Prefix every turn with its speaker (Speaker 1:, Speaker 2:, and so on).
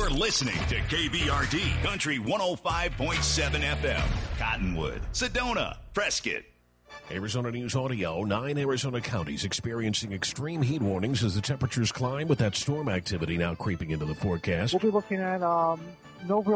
Speaker 1: You're listening to KBRD Country 105.7 FM. Cottonwood, Sedona, Prescott.
Speaker 2: Arizona News Audio. 9 Arizona counties experiencing extreme heat warnings as the temperatures climb with that storm activity now creeping into the forecast.
Speaker 3: We'll be looking at no real